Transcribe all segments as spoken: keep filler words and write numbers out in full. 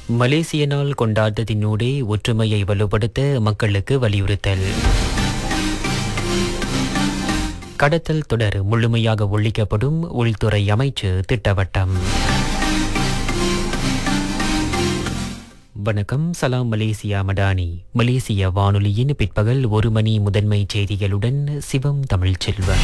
மலேசிய நாள் கொண்டாட்டத்தினூடே ஒற்றுமையை வலுப்படுத்த மக்களுக்கு வலியுறுத்தல். கடத்தல் தொடர் முழுமையாக ஒழிக்கப்படும் உள்துறை அமைச்சு திட்டவட்டம். வணக்கம், சலாம் மலேசியா மடானி. மலேசிய வானொலியின் பிற்பகல் ஒரு மணி முதன்மை செய்திகளுடன் சிவம் தமிழ்ச்செல்வன்.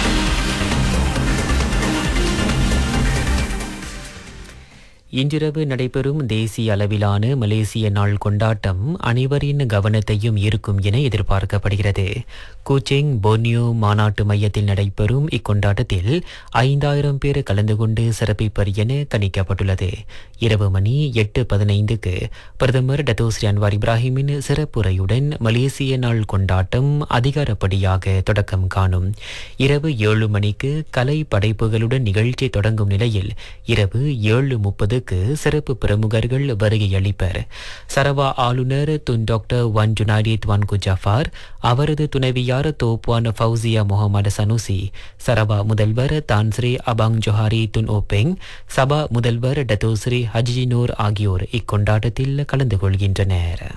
இன்றிரவு நடைபெறும் தேசிய அளவிலான மலேசிய நாள் கொண்டாட்டம் அனைவரின் கவனத்தையும் ஈர்க்கும் என எதிர்பார்க்கப்படுகிறது. கூச்சிங் போர்னியோ மாநாட்டு மையத்தில் நடைபெறும் இக்கொண்டாட்டத்தில் ஐந்தாயிரம் பேர் கலந்து கொண்டு சிறப்பிப்பர் என கணிக்கப்பட்டுள்ளது. இரவு மணி எட்டு பதினைந்துக்கு பிரதமர் டத்தோஸ்ரீ அன்வார் இப்ராஹிமின் சிறப்புரையுடன் மலேசிய நாள் கொண்டாட்டம் அதிகாரப்படியாக தொடக்கம் காணும். இரவு ஏழு மணிக்கு கலை படைப்புகளுடன் நிகழ்ச்சி தொடங்கும் நிலையில் இரவு ஏழு முப்பது சிறப்பு பிரமுகர்கள் வருகை அளிப்பர். சரவா ஆளுநர் துன் டாக்டர் வான் ஜுனாடி துவான்கு ஜாஃபார், அவரது துணைவியார் தோப்வான் ஃபவுசியா முகமது சனுசி, சரவா முதல்வர் தான்ஸ்ரீ அபாங் ஜொஹாரி துன் ஓபெங், சபா முதல்வர் டத்தோஸ்ரீ ஹஜினூர் ஆகியோர் இக்கொண்டாட்டத்தில் கலந்து கொள்கின்றனர்.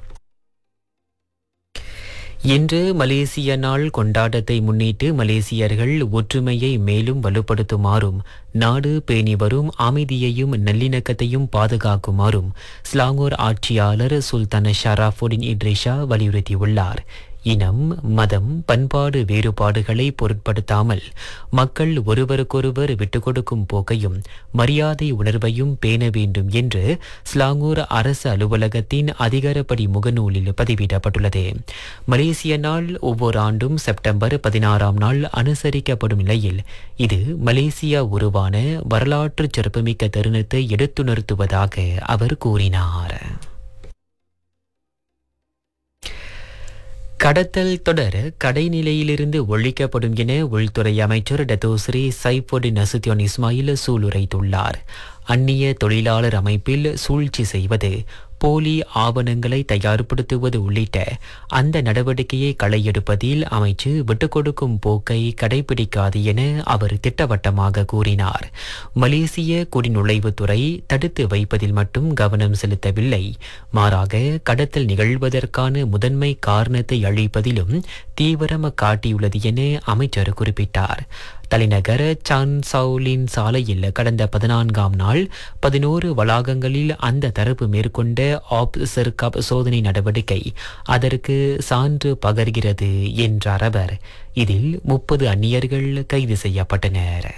இன்று மலேசிய நாள் கொண்டாட்டத்தை முன்னிட்டு மலேசியர்கள் ஒற்றுமையை மேலும் வலுப்படுத்துமாறும் நாடு பேணி வரும் அமைதியையும் நல்லிணக்கத்தையும் பாதுகாக்குமாறும் ஸ்லாங்கூர் ஆட்சியாளர் சுல்தான் ஷராஃபுடின் இட்ரிஷா வலியுறுத்தியுள்ளார். இனம், மதம், பண்பாடு வேறுபாடுகளை பொருட்படுத்தாமல் மக்கள் ஒருவருக்கொருவர் விட்டுக் கொடுக்கும் போக்கையும் மரியாதை உணர்வையும் பேண வேண்டும் என்று ஸ்லாங்கூர் அரசு அலுவலகத்தின் அதிகாரப்படி முகநூலில் பதிவிடப்பட்டுள்ளது. மலேசிய நாள் ஒவ்வொரு ஆண்டும் செப்டம்பர் பதினாறாம் நாள் அனுசரிக்கப்படும் நிலையில் இது மலேசியா உருவான வரலாற்று சிறப்புமிக்க தருணத்தை எடுத்துணர்த்துவதாக அவர் கூறினார். கடத்தல் தொடர் கடைநிலையிலிருந்து ஒழிக்கப்படும் என உள்துறை அமைச்சர் டத்தோஸ்ரீ சைஃபுடின் நசுத்தியோன் இஸ்மாயில் சூளுரைத்துள்ளார். அந்நிய தொழிலாளர் அமைப்பில் சூழ்ச்சி செய்வது, போலி ஆவணங்களை தயார்படுத்துவது உள்ளிட்ட அந்த நடவடிக்கையை களையெடுப்பதில் அமைச்சு விட்டுக் கொடுக்கும் போக்கை கடைபிடிக்காது என அவர் திட்டவட்டமாக கூறினார். மலேசிய குடிநுழைவுத்துறை தடுத்து வைப்பதில் மட்டும் கவனம் செலுத்தவில்லை, மாறாக கடத்தல் நிகழ்வதற்கான முதன்மை காரணத்தை அழிப்பதிலும் தீவிரம் காட்டியுள்ளது என அமைச்சர் குறிப்பிட்டார். தலைநகர் சான் சவுலின் சாலையில் கடந்த பதினான்காம் நாள் பதினோரு வளாகங்களில் அந்த தரப்பு மேற்கொண்ட ஆப் சர்காப் சோதனை நடவடிக்கை அதற்கு சான்று பகர்கிறது என்றார் அவர். இதில் முப்பது அந்நியர்கள் கைது செய்யப்பட்டனர்.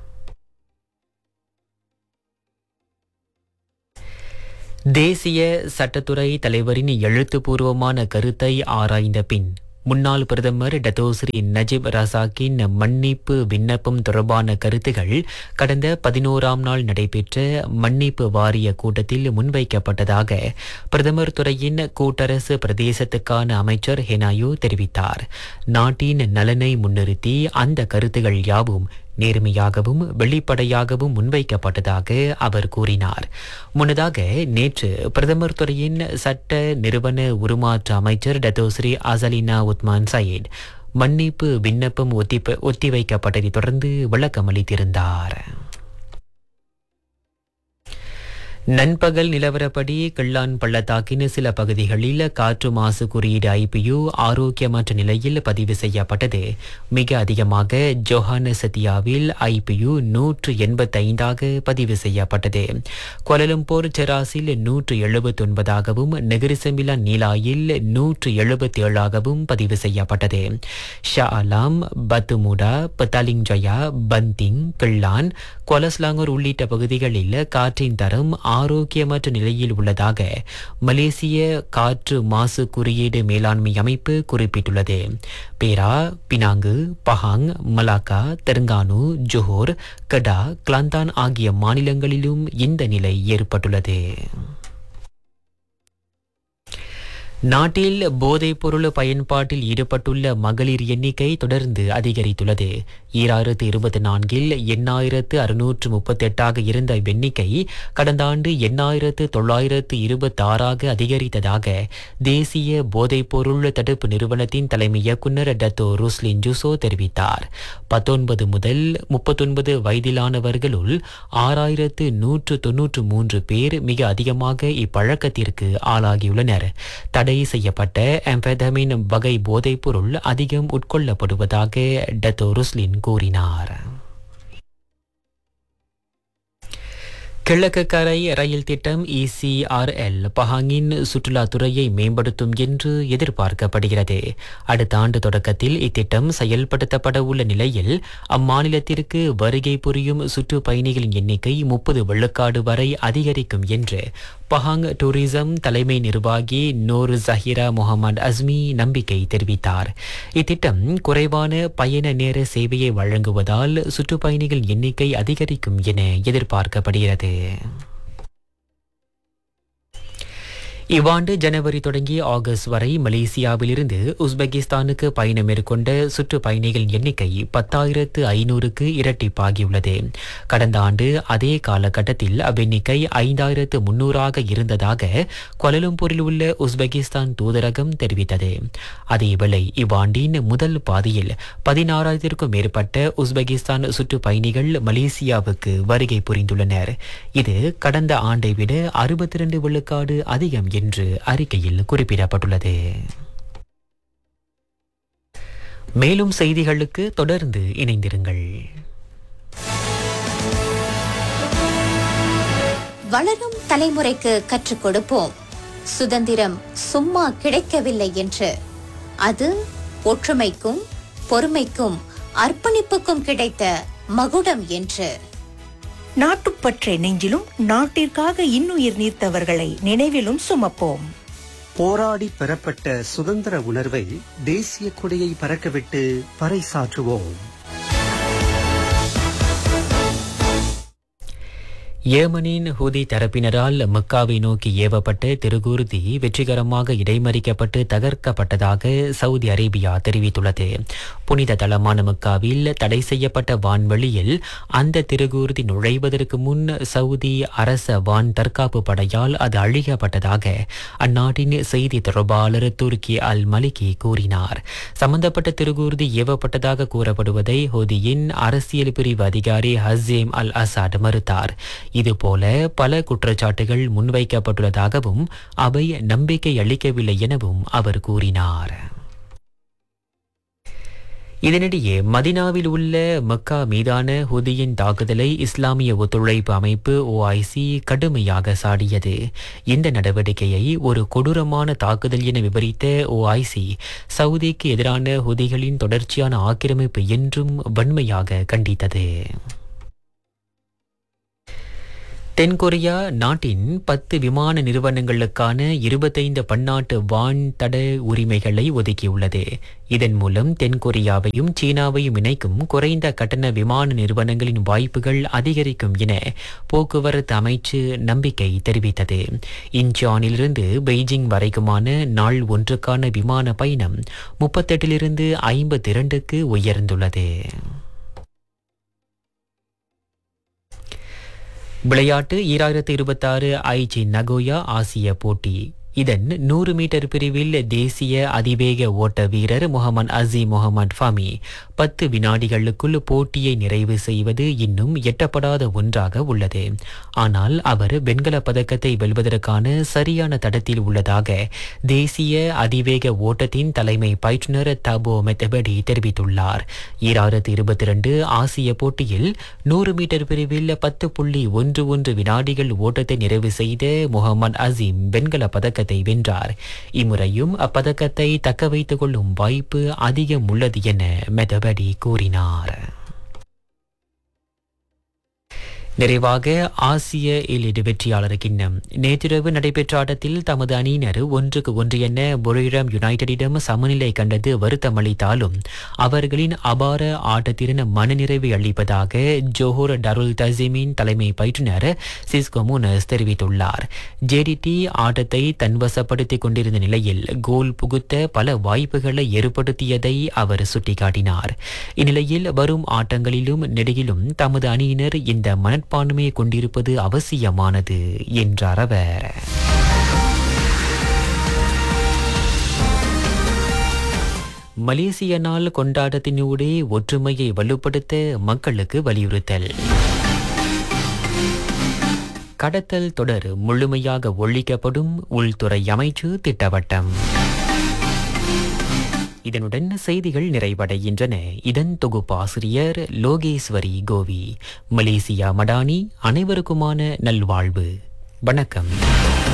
தேசிய சட்டத்துறை தலைவரின் எழுத்துப்பூர்வமான கருத்தை ஆராய்ந்த பின் முன்னாள் பிரதமர் டத்தோஸ்ரீ நஜிப் ரசாக்கின் மன்னிப்பு விண்ணப்பம் தொடர்பான கருத்துகள் கடந்த பதினோராம் நாள் நடைபெற்ற மன்னிப்பு வாரிய கூட்டத்தில் முன்வைக்கப்பட்டதாக பிரதமர் துறையின் கூட்டரசு பிரதேசத்துக்கான அமைச்சர் ஹெனாயோ தெரிவித்தார். நாட்டின் நலனை முன்னிறுத்தி அந்த கருத்துகள் யாவும் நேர்மையாகவும் வெளிப்படையாகவும் முன்வைக்கப்பட்டதாக அவர் கூறினார். முன்னதாக நேற்று பிரதமர் துறையின் சட்ட நிறுவன உருமாற்ற அமைச்சர் டத்தோஸ்ரீ அசலினா உத்மான் சயீத் மன்னிப்பு விண்ணப்பம் ஒத்தி ஒத்திவைக்கப்பட்டதை தொடர்ந்து விளக்கமளித்திருந்தார். நண்பகல் நிலவரப்படி கிள்ளான் பள்ளத்தாக்கின் சில பகுதிகளில் காற்று மாசு குறியீடு ஐபியு ஆரோக்கியமற்ற நிலையில் பதிவு செய்யப்பட்டது. மிக அதிகமாக ஜோஹானசத்தியாவில் ஐபியு நூற்று எண்பத்தி ஐந்தாக பதிவு செய்யப்பட்டது. கோலலம்பூர் செராசில் நூற்று எழுபத்தி ஒன்பதாகவும் நெகிரிசமிலா நீலாயில் நூற்று எழுபத்தி ஏழாகவும் பதிவு செய்யப்பட்டது. ஷா அலாம், பத்துமுடா, பத்தாலிங் ஜயா, பந்திங், கிள்ளான், கொலஸ்லாங்கூர் உள்ளிட்ட பகுதிகளில் காற்றின் தரம் ஆரோக்கியமற்ற நிலையில் உள்ளதாக மலேசிய காற்று மாசு குறியீடு மேலாண்மை அமைப்பு குறிப்பிட்டுள்ளது. பேரா, பினாங்கு, பஹாங், மலாக்கா, தெலுங்கானு, ஜோஹர், கடா, கிளாந்தான் ஆகிய மாநிலங்களிலும் இந்த நிலை ஏற்பட்டுள்ளது. நாட்டில் போதைப் பொருள் பயன்பாட்டில் ஈடுபட்டுள்ள மகளிர் எண்ணிக்கை தொடர்ந்து அதிகரித்துள்ளது. ஈராயிரத்து இருபத்தி நான்கில் எண்ணாயிரத்து அறுநூற்று முப்பத்தெட்டாக இருந்த எண்ணிக்கை கடந்த ஆண்டு எண்ணாயிரத்து தொள்ளாயிரத்து இருபத்தி ஆறாக அதிகரித்ததாக தேசிய போதைப் பொருள் தடுப்பு நிறுவனத்தின் தலைமை இயக்குநர் டத்தோ ருஸ்லின் ஜூசோ தெரிவித்தார். பத்தொன்பது முதல் முப்பத்தொன்பது வயதிலானவர்களுள் ஆறாயிரத்து நூற்று தொன்னூற்று மூன்று பேர் மிக அதிகமாக இப்பழக்கத்திற்கு ஆளாகியுள்ளனர். தடை செய்யப்பட்ட அம்பெதமின் வகை போதைப் பொருள் அதிகம் உட்கொள்ளப்படுவதாக டத்தோ ருஸ்லின் கூறினார். கிழக்கு கரை ரயில் திட்டம் இசிஆர்எல் பஹாங்கின் சுற்றுலாத்துறையை மேம்படுத்தும் என்று எதிர்பார்க்கப்படுகிறது. அடுத்த ஆண்டு தொடக்கத்தில் இத்திட்டம் செயல்படுத்தப்பட உள்ள நிலையில் அம்மாநிலத்திற்கு வருகை புரியும் சுற்றுப்பயணிகளின் எண்ணிக்கை முப்பது விழுக்காடு வரை அதிகரிக்கும் என்று பஹாங் டூரிசம் தலைமை நிர்வாகி நூர் ஜஹீரா முகமது அஸ்மி நம்பிக்கை தெரிவித்தார். இத்திட்டம் குறைவான பயண நேர சேவையை வழங்குவதால் சுற்றுப்பயணிகள் எண்ணிக்கை அதிகரிக்கும் என எதிர்பார்க்கப்படுகிறது. இவ்வாண்டு ஜனவரி தொடங்கி ஆகஸ்ட் வரை மலேசியாவிலிருந்து உஸ்பெகிஸ்தானுக்கு பயணம் மேற்கொண்ட சுற்றுப்பயணிகளின் எண்ணிக்கை பத்தாயிரத்து ஐநூறுக்கு இரட்டிப்பாகியுள்ளது. கடந்த ஆண்டு அதே காலகட்டத்தில் அவ்வெண்ணிக்கை ஐந்தாயிரத்து முன்னூறாக இருந்ததாக கோலாலம்பூரில் உள்ள உஸ்பெகிஸ்தான் தூதரகம் தெரிவித்தது. அதேவேளை இவ்வாண்டின் முதல் பாதியில் பதினாறாயிரத்திற்கும் மேற்பட்ட உஸ்பெகிஸ்தான் சுற்றுப்பயணிகள் மலேசியாவுக்கு வருகை புரிந்துள்ளனர். இது கடந்த ஆண்டை விட அறுபத்தி இரண்டு விழுக்காடு அதிகம் என்று அறிக்கையில் குறிப்பிடப்பட்டுள்ளது. மேலும் செய்திகளுக்கு தொடர்ந்து இணைந்திருங்கள். வளரும் தலைமுறைக்கு கற்றுக் கொடுப்போம். சுதந்திரம் சும்மா கிடைக்கவில்லை என்று, அது ஒற்றுமைக்கும் பொறுமைக்கும் அர்ப்பணிப்புக்கும் கிடைத்த மகுடம் என்று. நாட்டுப்பற்றை நெஞ்சிலும் நாட்டிற்காக இன்னுயிர் நீர்த்தவர்களை நினைவிலும் சுமப்போம். போராடி பெறப்பட்ட சுதந்திர உணர்வை தேசிய கொடியை பறக்கவிட்டு பறைசாற்றுவோம். ஏமனின் ஹூதி தரப்பினரால் மக்காவை நோக்கி ஏவப்பட்ட திருகூர்தி வெற்றிகரமாக இடைமறிக்கப்பட்டு தகர்க்கப்பட்டதாக சவுதி அரேபியா தெரிவித்துள்ளது. புனித தலமான மக்காவில் தடை செய்யப்பட்ட வான்வெளியில் அந்த திருகூர்தி நுழைவதற்கு முன் சவுதி அரச வான் தற்காப்பு படையால் அது அழிக்கப்பட்டதாக அந்நாட்டின் செய்தி தொடர்பாளர் துர்கி அல் மலிகி கூறினார். சம்பந்தப்பட்ட திருகூர்தி ஏவப்பட்டதாக கூறப்படுவதை ஹூதியின் அரசியல் பிரிவு அதிகாரி ஹசேம் அல் அசாட் மறுத்தார். இதுபோல பல குற்றச்சாட்டுகள் முன்வைக்கப்பட்டுள்ளதாகவும் அவை நம்பிக்கை அளிக்கவில்லை எனவும் அவர் கூறினார். இதனிடையே மதினாவில் உள்ள மக்கா மீதான ஹூதியின் தாக்குதலை இஸ்லாமிய ஒத்துழைப்பு அமைப்பு ஓஐசி கடுமையாக சாடியது. இந்த நடவடிக்கையை ஒரு கொடூரமான தாக்குதல் என விவரித்த ஓஐசி சவுதிக்கு எதிரான ஹூதிகளின் தொடர்ச்சியான ஆக்கிரமிப்பு என்றும் வன்மையாக கண்டித்தது. தென்கொரியா நாட்டின் பத்து விமான நிறுவனங்களுக்கான இருபத்தைந்து பன்னாட்டு வான் தட உரிமைகளை ஒதுக்கியுள்ளது. இதன் மூலம் தென்கொரியாவையும் சீனாவையும் இணைக்கும் குறைந்த கட்டண விமான நிறுவனங்களின் வாய்ப்புகள் அதிகரிக்கும் என போக்குவரத்து அமைச்சு நம்பிக்கை தெரிவித்தது. இன்சானிலிருந்து பெய்ஜிங் வரைக்குமான நாள் ஒன்றுக்கான விமான பயணம் முப்பத்தெட்டிலிருந்து ஐம்பத்தி இரண்டுக்கு உயர்ந்துள்ளது. விளையாட்டு ஈராயிரத்து இருபத்தி ஆறு ஐச்சி நகோயா ஆசிய போட்டி. இதன் நூறு மீட்டர் பிரிவில் தேசிய அதிவேக ஓட்ட வீரர் முகமது அசீம் முகமது ஃபமி பத்து வினாடிகளுக்குள் போட்டியை நிறைவு செய்வது இன்னும் எட்டப்படாத ஒன்றாக உள்ளது. ஆனால் அவர் வெண்கலப் பதக்கத்தை வெல்வதற்கான சரியான தடத்தில் உள்ளதாக தேசிய அதிவேக ஓட்டத்தின் தலைமை பயிற்றுனர் தபோ மெத்தபடி தெரிவித்துள்ளார். ஈராயிரத்து இருபத்தி இரண்டு ஆசிய போட்டியில் நூறு மீட்டர் பிரிவில் பத்து புள்ளி ஒன்று ஒன்று வினாடிகள் ஓட்டத்தை நிறைவு செய்த முகமது அசீம் வெண்கல பதக்கத்தை வென்றார். இம்முறையும் அப்பதக்கத்தை தக்க வைத்துக் கொள்ளும் வாய்ப்பு அதிகம் உள்ளது என மெதபடி கூறினார். நிறைவாக ஆசிய எலிட் வெற்றியாளர் கிண்ணம் நேற்றிரவு நடைபெற்ற ஆட்டத்தில் தமது அணியினர் ஒன்றுக்கு ஒன்று என பொரிரம் யுனைடெடிடம் சமநிலை கண்டது வருத்தமளித்தாலும் அவர்களின் அபார ஆட்டத்திறன் மனநிறைவை அளிப்பதாக ஜோஹர் டருல் தசீமின் தலைமை பயிற்றுனர் சிஸ்கோ மூனஸ் தெரிவித்துள்ளார். ஜேடிடி ஆட்டத்தை தன்வசப்படுத்திக் கொண்டிருந்த நிலையில் கோல் புகுத்த பல வாய்ப்புகளை ஏற்படுத்தியதை அவர் சுட்டிக்காட்டினார். இந்நிலையில் வரும் ஆட்டங்களிலும் நெடுகிலும் தமது அணியினர் இந்த மன பான்மையை கொண்டிருப்பது அவசியமானது என்றார் அவர். மலேசிய நாள் கொண்டாட்டத்தினூடே ஒற்றுமையை வலுப்படுத்த மக்களுக்கு வலியுறுத்தல். கடத்தல் தொடர் முழுமையாக ஒழிக்கப்படும் உள்துறை அமைச்சு திட்டவட்டம். இதனுடன் செய்திகள் நிறைவடைகின்றன. இதன் தொகுப்பாசிரியர் லோகேஸ்வரி கோவி. மலேசியா மடானி அனைவருக்குமான நல்வாழ்வு. வணக்கம்.